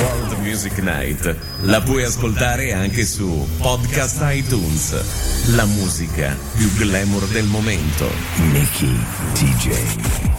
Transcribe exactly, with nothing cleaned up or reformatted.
World Music Night la puoi ascoltare anche su Podcast iTunes. La musica più glamour del momento. Nicky D J.